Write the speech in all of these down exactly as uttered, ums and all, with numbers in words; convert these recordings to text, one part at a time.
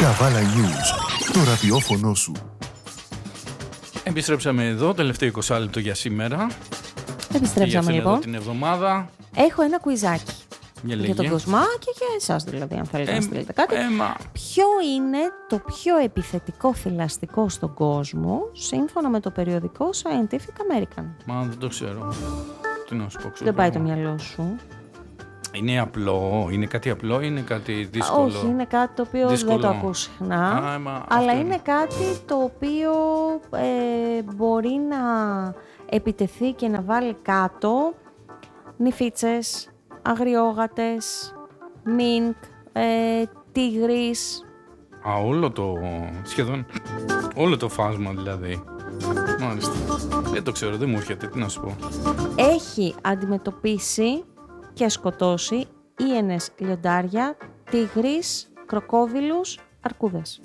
Καβάλα News, το ραδιόφωνο σου. Επιστρέψαμε εδώ, τελευταίο είκοσι λεπτό για σήμερα. Επιστρέψαμε λοιπόν. Εδώ την εβδομάδα. Έχω ένα κουιζάκι. Για, για τον Κοσμά και για εσάς δηλαδή, αν θέλετε ε, να στείλετε κάτι. Ε, μα... Ποιο είναι το πιο επιθετικό θηλαστικό στον κόσμο, σύμφωνα με το περιοδικό Scientific American? Μα δεν το ξέρω. Τι να σου πω, ξέρω. Δεν πάει το μυαλό σου. Είναι απλό, είναι κάτι απλό ή είναι κάτι δύσκολο? Όχι, είναι κάτι το οποίο δύσκολο. δεν το ακούς συχνά. Α, μα, αλλά είναι. είναι κάτι το οποίο ε, μπορεί να επιτεθεί και να βάλει κάτω νηφίτσες, αγριόγατες, μίνκ, ε, τίγρης. Α, όλο το, σχεδόν, όλο το φάσμα δηλαδή. Μάλιστα. Δεν το ξέρω, δεν μου έρχεται, τι να σου πω. Έχει αντιμετωπίσει και σκοτώσει ίενες, λιοντάρια, τίγρης, κροκόδιλους, αρκούδες.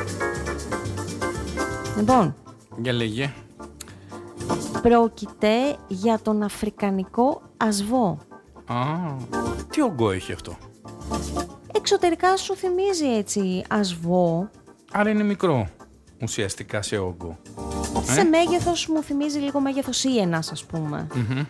Λοιπόν, για λέγε. πρόκειται για τον αφρικανικό ασβό. Α, τι όγκο έχει αυτό? Εξωτερικά σου θυμίζει έτσι ασβό. Άρα είναι μικρό ουσιαστικά σε όγκο. Σε ε? μέγεθος μου θυμίζει λίγο μέγεθος ίενας, ας πούμε. Mm-hmm.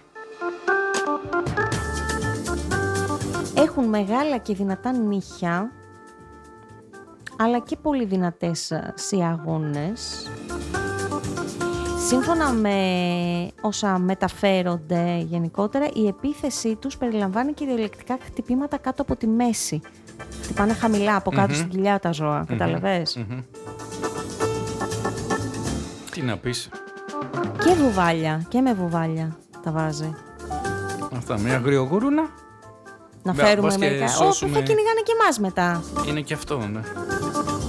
Έχουν μεγάλα και δυνατά νύχια, αλλά και πολύ δυνατές σιαγώνες. Σύμφωνα με όσα μεταφέρονται γενικότερα, η επίθεσή τους περιλαμβάνει κυριολεκτικά χτυπήματα κάτω από τη μέση. Χτυπάνε χαμηλά από κάτω mm-hmm. στην κοιλιά τα ζώα, mm-hmm. καταλαβες. Mm-hmm. Τι να πεις. Και βουβάλια, και με βουβάλια τα βάζει. Αυτά, με αγριογουρούνα. Να φέρουμε μερικά. Όπου θα κυνηγάνε και εμάς μετά. Είναι και αυτό, ναι.